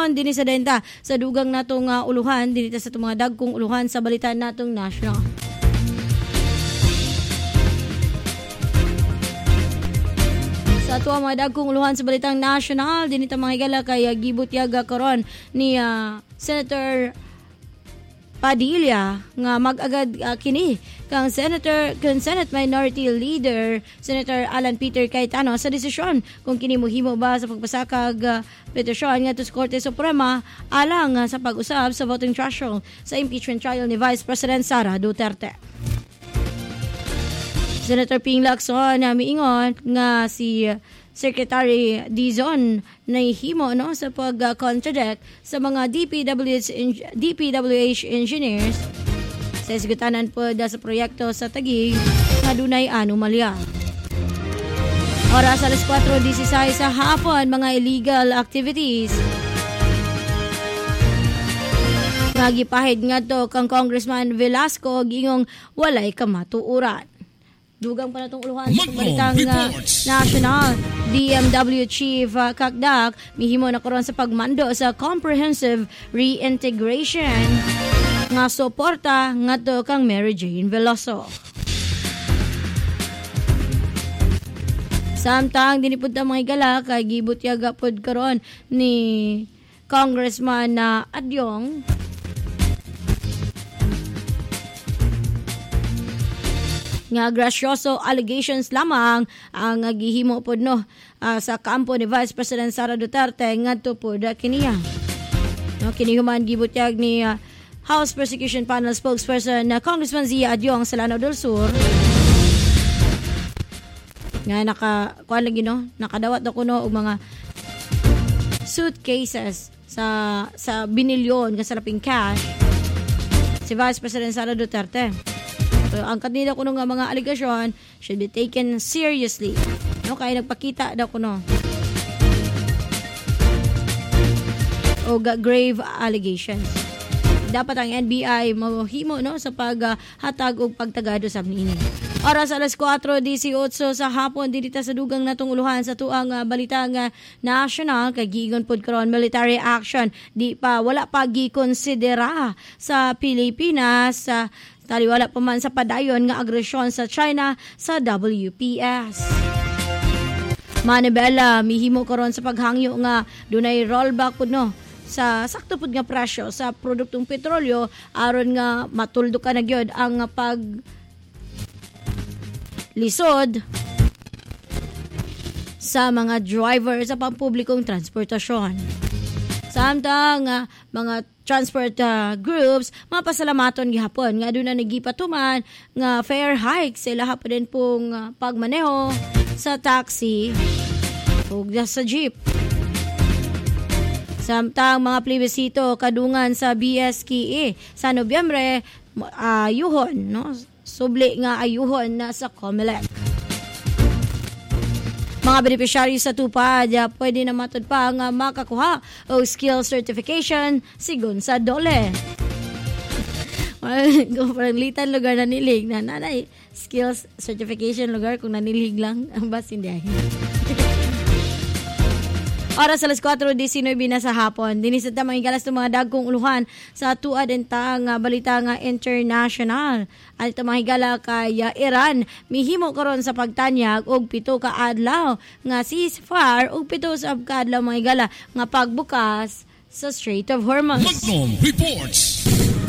karon dinhi sa denta sa dugang natong uluhan dinhi sa mga dagkong uluhan sa balita natong national. Sa ato mga dagkong uluhan sa balitang national dinhi mga higala kay gibutyaga karon ni Senator Padilla nga mag-agad kini kang Senate Minority Leader Senator Alan Peter Cayetano sa desisyon kung kini mohimo ba sa pagpasakag petisyon ngadto sa Korte Suprema alang sa pag-usab sa voting threshold sa impeachment trial ni Vice President Sara Duterte. Senator Ping Lacson miingon nga si Secretary Dizon nahihimo sa pag-contradict sa mga DPWH engineers sa isgutanan po sa proyekto sa Taguig na dunay anomalya. Oras alas 4:16 sa hapon, mga illegal activities. Nagipahid nga to kang Congressman Velasco gingong walay kamatuuran. Dugang pa na itong uluhan sa balitang national. DMW Chief Kakdak mihimo na karon sa pagmando sa comprehensive reintegration nga suporta ngadto kang Mary Jane Veloso. Samtang dinipud ta mga igala kay gibutyaga pod karon ni Congressman Adyong nga grasyoso allegations lamang ang gihimo pod sa kampo ni Vice President Sara Duterte ngadto pod kiniya. Kini human gibutyag ni House Prosecution Panel spokesperson Congressman Zia Adyong sa Lanao del Sur nga nakadawat na kuno og mga suitcases sa binilyon nga salaping cash si Vice President Sara Duterte. So, ang kanila kuno nga mga allegation should be taken seriously. Kaya nagpakita daw kuno og grave allegations. Dapat ang NBI mahimo sa paghatag og pagtagado sa niini. Oras alas 4:18 sa hapon dito sa dugang natong uluhan sa tuang balita nga national kay giingon pod karon military action wala pa gikonsidera sa Pilipinas taliwala pa man sa padayon nga agresyon sa China sa WPS. Manibela mihimo karon sa paghangyo nga dunay rollback pud sa sakto pud nga presyo sa produktong petrolyo aron nga matuldo ka na gyud ang pag lisod sa mga driver sa pampublikong transportasyon. Samtang mga transport groups mapasalamaton gihapon nga aduna nagipatuman nga fare hike sa ilaha pa din pong pagmaneho sa taxi ug sa jeep. Samtang mga plebisito kadungan sa BSKE sa Nobyembre ayuhon subli nga ayuhon na sa COMELEC. Mga beneficiaries sa tupad pwede na matod pa nga makakuha o skill certification sigon sa DOLE. Parang litan lugar na nilig na nanay skills certification lugar kung nanilig lang ang bas hindi ay. Oras alas 4:19 na sa hapon. Dinisad na mga galas ng mga dagkong uluhan sa tuad entang balita nga international. At ito mga higala kay Iran, mihimo karon sa pagtanyag og 7 ka adlaw nga ceasefire og 7 sa kadlaw mga higala nga pagbukas sa Strait of Hormuz. Magnum Reports.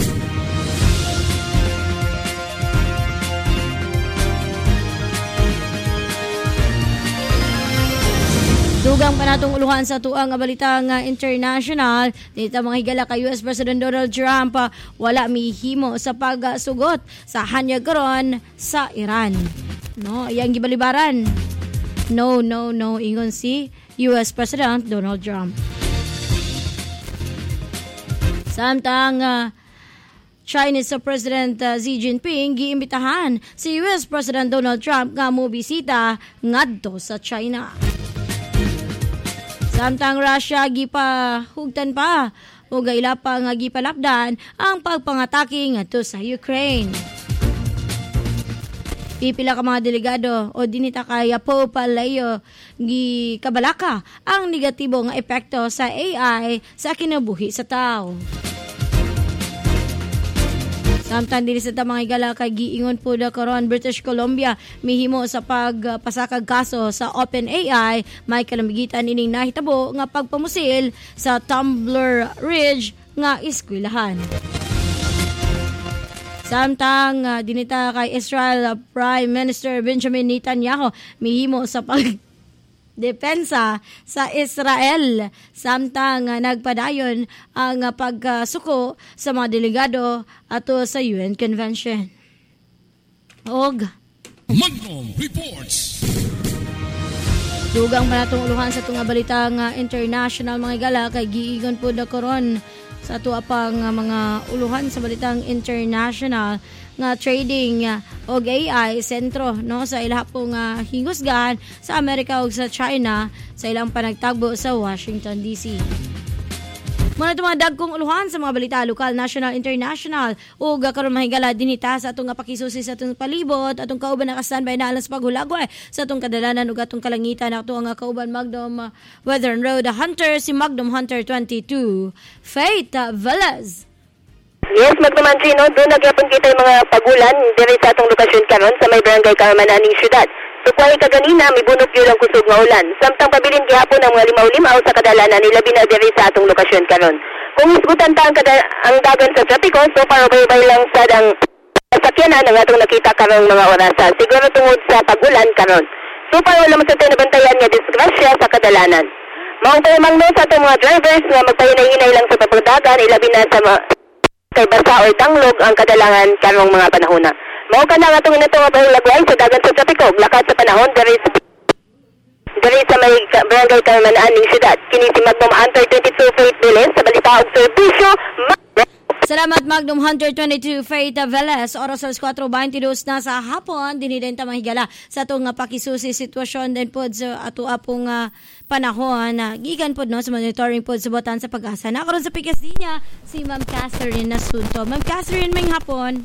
Dugang pa natong uluhan sa tuang balita nga international. Dito mga higala kay US President Donald Trump wala mihimo sa pagsugot sa hanyag karon sa Iran. Iyang gibalibaran. No, ingon si US President Donald Trump. Samtang Chinese President Xi Jinping giimbitahan si US President Donald Trump nga mobisita ngadto sa China. Samtang Russia gipahugtan pa o gaila pa nga gipalapdan ang pagpangatake ngadto sa Ukraine. Pipila ka mga delegado o dinita kaya po palayo gi kabalaka ang negatibo nga epekto sa AI sa kinabuhi sa tao. Samtang dili sa mga igala kay giingon po da karon British Columbia mihimo sa pagpasakag kaso sa OpenAI may kalamigitan ining nahitabo nga pagpamusil sa Tumbler Ridge nga eskwelahan. Samtang dinita kay Israel Prime Minister Benjamin Netanyahu mihimo sa depensa sa Israel samtang nagpadayon ang pagsuko sa mga delegado ato sa UN Convention. Og Magnum Reports. dugang manatong uluhan sa tunga balita nga international mga igala kay giigon po da karon sa ato pang mga uluhan sa balitang international nga trading og AI sentro no sa ilaha pong hingusgan sa Amerika ug sa China sa ilang panagtagbo sa Washington DC. Muna ito mga dagkong uluhan sa mga balita lokal, national, international ug karon mahigala dinita sa atong pakisusi sa atong palibot atong kauban naka-standby na alas paghulagway sa atong kadalanan ug atong kalangitan ato ang kauban Magnum Weather and Road Hunter si Magnum Hunter 22 Faith Velez. Yes, magtumansino, doon nagyapon kita yung mga pagulan diri sa atong lokasyon karon sa may barangay Carmananing Syudad. Sukway kaganina, may bunot yun ang kusog nga ulan. Samtang pabilin gihapon ang mga limaw-limaw sa kadalanan nila binadiri sa atong lokasyon karon. Kung isgutan ta ang dagan sa trapiko, so parabay-bay lang sa dang sakyanan ang atong nakita karong mga orasa. Siguro tungod sa pagulan karon. So para wala mo sa tinabantayan nga disgrasya sa kadalanan. Maong payamang sa atong mga drivers nga magpahinay-hinay lang sa pagdagan, ilabi na sa kay basa o tanglog ang kadalangan karong mga panahon na. Mao ka na nga itong inatong lagway sa dagan sa trapiko, lakad sa panahon diri sa may barangay Carmananing Syudad. Kini si Magnum Hunter 22 Faith Velez sa balita og serbisyo. Salamat Magnum Hunter 22 Faith Velez. Oras alas 4:22 na sa hapon. Dinidin ta mahigala sa itong pakisusi sitwasyon din po sa ato apong panahon. Gigan po no, sa monitoring po sa Botan sa Pag-asa. Nakaroon sa pikas niya si Ma'am Catherine Nasunto. Ma'am Catherine, may hapon.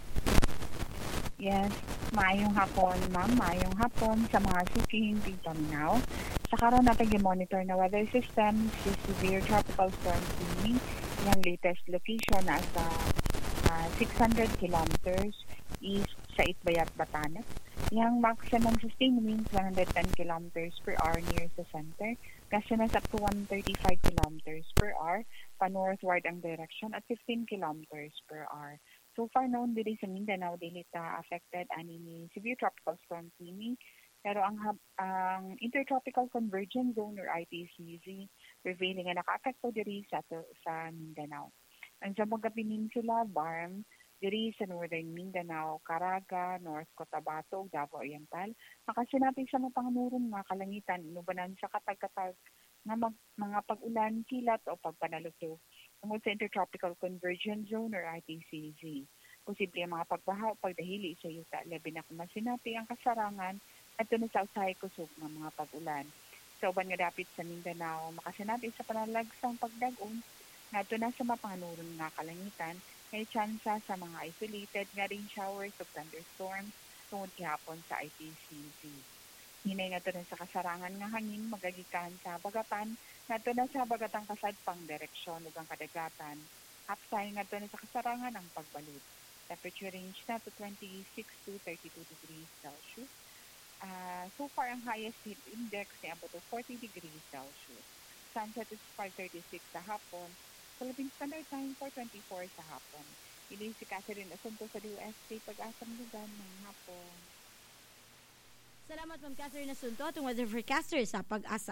Yes, maayong hapon, ma'am. Maayong hapon sa mga siking dito now. Sa karon natin i-monitor na weather system, si severe tropical storm Simi, yung latest location nasa 600 kilometers east sa Itbayat, Batanes. Yung maximum sustained winds 110 kilometers per hour near the center. Kasi nasa up to 135 kilometers per hour pa northward ang direction at 15 kilometers per hour. So far noon dili sa Mindanao dili ta affected ani ni severe tropical storm Simi, pero ang intertropical convergence zone or ITCZ prevailing nga naka-apekto diri sa Mindanao. Ang Zamboanga Peninsula, Barm, diri sa northern Mindanao, Caraga, North Cotabato, Davao Oriental, makasinapi sa mapanganuron nga kalangitan inubanan sa katag-katag nga mga pag-ulan, kilat o pagpanalutog tungod sa intertropical convergence zone or ITCZ. Posible ang mga pagbaha o pagdahili sa yuta, labi na kung masinapi ang kasarangan at tunod sa usahay kusog ng mga pag-ulan. Sa uban nga dapit sa Mindanao, makasinapi sa panalagsang pagdag-on na ito na sa mapanganuron nga kalangitan, may tsansa sa mga isolated nga rain showers o thunderstorms tungod gihapon sa ITCZ. Hinay nga ito na sa kasarangan nga hangin magagikan sa bagatan na ito na sa bagatang kasadpang direksyon ug ang kadagatan. Hapsay nga ito na sa kasarangan ang pagbalud. Temperature range na to 26 to 32 degrees Celsius. So far, ang highest heat index niya abot to 40 degrees Celsius. Sunset is 5:36 sa hapon. Philippine Standard Time 4:24 sa hapon. Ili si Catherine Nasunto sa UST Pag-asang Lugan ng hapon. Salamat Ma'am Catherine Nasunto, atong weather forecaster sa Pag-asa.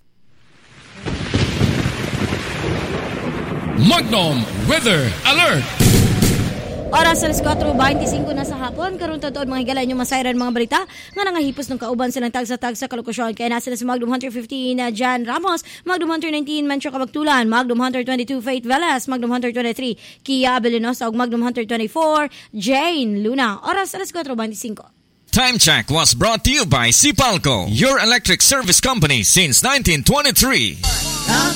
Magnum Weather Alert! Oras alas 4:25 na sa hapon. Karon tuod mga higala inyong masayran mga balita nga nangahipos ng kauban silang tagsa-tagsa kalukusyon. Kaya na sila si Magnum Hunter 15 na Jan Ramos, Magnum Hunter 19 Mencho Kabagtulan, Magnum Hunter 22 Faith Velez, Magnum Hunter 23 Kia Abelinosa ug Magnum Hunter 24 Jane Luna. Oras alas 4:25. Time check was brought to you by Sipalco, your electric service company since 1923.